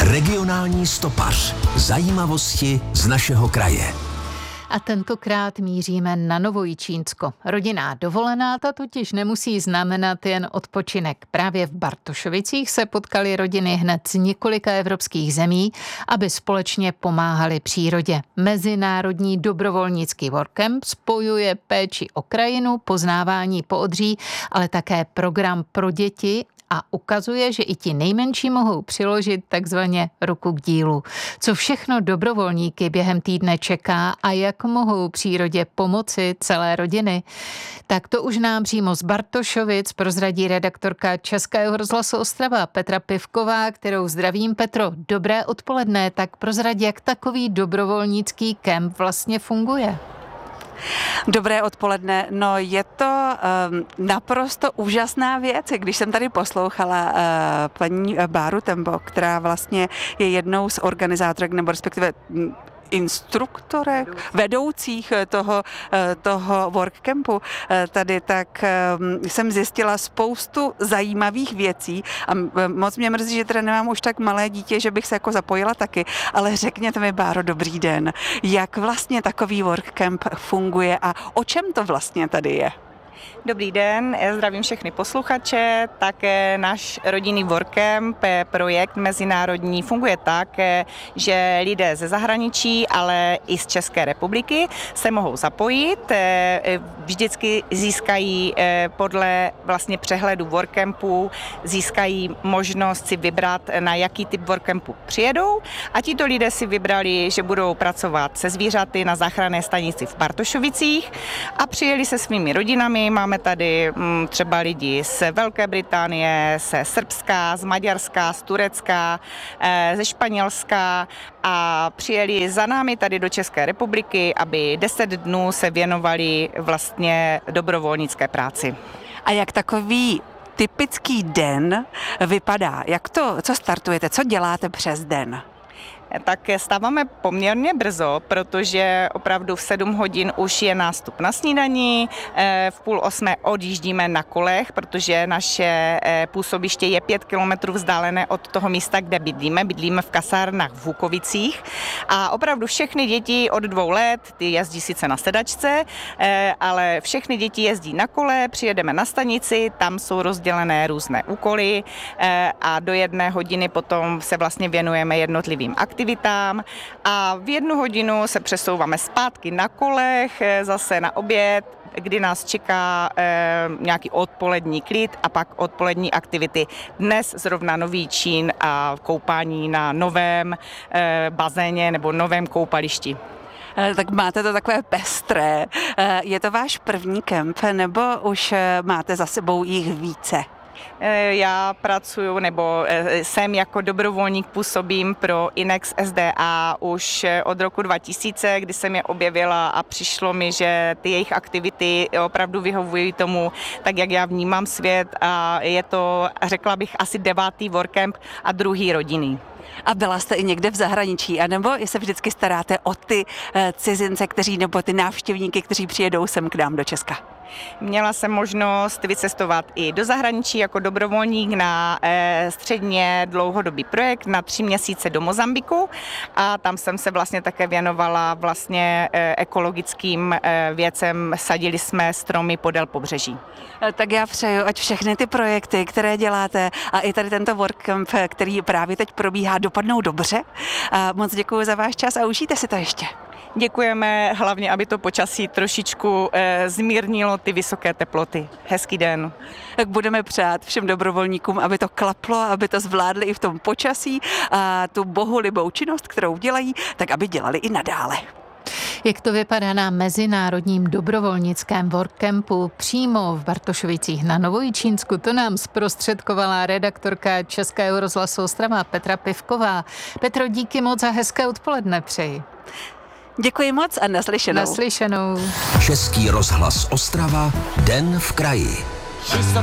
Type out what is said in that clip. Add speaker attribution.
Speaker 1: Regionální stopař. Zajímavosti z našeho kraje.
Speaker 2: A tentokrát míříme na Novojičínsko. Rodinná dovolená ta totiž nemusí znamenat jen odpočinek. Právě v Bartošovicích se potkaly rodiny hned z několika evropských zemí, aby společně pomáhali přírodě. Mezinárodní dobrovolnický workcamp spojuje péči o krajinu, poznávání poodří, ale také program pro děti a ukazuje, že i ti nejmenší mohou přiložit takzvaně ruku k dílu. Co všechno dobrovolníky během týdne čeká a jak mohou přírodě pomoci celé rodiny, tak to už nám přímo z Bartošovic prozradí redaktorka Českého rozhlasu Ostrava Petra Pivková, kterou zdravím. Petro, dobré odpoledne, tak prozrad, jak takový dobrovolnický kemp vlastně funguje.
Speaker 3: Dobré odpoledne. No je to naprosto úžasná věc, když jsem tady poslouchala paní Báru Tembo, která vlastně je jednou z organizátorek, nebo respektive instruktorek, vedoucích toho workcampu tady, tak jsem zjistila spoustu zajímavých věcí a moc mě mrzí, že teda nemám už tak malé dítě, že bych se jako zapojila taky, ale řekněte mi, Báro, dobrý den, jak vlastně takový workcamp funguje a o čem to vlastně tady je?
Speaker 4: Dobrý den, zdravím všechny posluchače. Také náš rodinný workcamp, projekt mezinárodní, funguje tak, že lidé ze zahraničí, ale i z České republiky se mohou zapojit. Vždycky získají podle vlastně přehledu workcampu, získají možnost si vybrat, na jaký typ workcampu přijedou. A tito lidé si vybrali, že budou pracovat se zvířaty na záchranné stanici v Bartošovicích a přijeli se svými rodinami. Máme tady třeba lidi z Velké Británie, ze Srbska, z Maďarska, z Turecka, ze Španělska a přijeli za námi tady do České republiky, aby 10 dnů se věnovali vlastně dobrovolnické práci.
Speaker 3: A jak takový typický den vypadá? Co startujete? Co děláte přes den?
Speaker 4: Tak stáváme poměrně brzo, protože opravdu v 7 hodin už je nástup na snídani, v 7:30 odjíždíme na kolech, protože naše působiště je 5 kilometrů vzdálené od toho místa, kde bydlíme. Bydlíme v kasárnách v Hukovicích a opravdu všechny děti od 2 let, ty jezdí sice na sedačce, ale všechny děti jezdí na kole, přijedeme na stanici, tam jsou rozdělené různé úkoly a do 1 hodiny potom se vlastně věnujeme jednotlivým aktivitám a v 1 hodinu se přesouváme zpátky na kolech, zase na oběd, kdy nás čeká nějaký odpolední klid a pak odpolední aktivity. Dnes zrovna Nový Čín a koupání na novém bazéně nebo novém koupališti.
Speaker 3: Tak máte to takové pestré. Je to váš první kemp, nebo už máte za sebou jich více?
Speaker 4: Já pracuji nebo jsem jako dobrovolník, působím pro INEX SDA už od roku 2000, kdy jsem je objevila a přišlo mi, že ty jejich aktivity opravdu vyhovují tomu, tak jak já vnímám svět a je to, řekla bych, asi 9. workcamp a 2. rodinný.
Speaker 3: A byla jste i někde v zahraničí, anebo se vždycky staráte o ty cizince, nebo ty návštěvníky, kteří přijedou sem k nám do Česka?
Speaker 4: Měla jsem možnost vycestovat i do zahraničí jako dobrovolník na středně dlouhodobý projekt na 3 měsíce do Mozambiku a tam jsem se vlastně také věnovala vlastně ekologickým věcem. Sadili jsme stromy podél pobřeží.
Speaker 3: Tak já přeju, ať všechny ty projekty, které děláte a i tady tento workcamp, který právě teď probíhá, dopadnou dobře. A moc děkuji za váš čas a užijte si to ještě.
Speaker 4: Děkujeme, hlavně, aby to počasí trošičku zmírnilo ty vysoké teploty. Hezký den.
Speaker 3: Tak budeme přát všem dobrovolníkům, aby to klaplo, aby to zvládli i v tom počasí a tu bohulibou činnost, kterou dělají, tak aby dělali i nadále.
Speaker 2: Jak to vypadá na mezinárodním dobrovolnickém workcampu přímo v Bartošovicích na Novojičínsku, to nám zprostředkovala redaktorka Českého rozhlasu Ostrava Petra Pivková. Petro, díky moc a hezké odpoledne přeji.
Speaker 3: Děkuji moc a naslyšenou.
Speaker 2: Naslyšenou.
Speaker 1: Český rozhlas Ostrava, Den v kraji.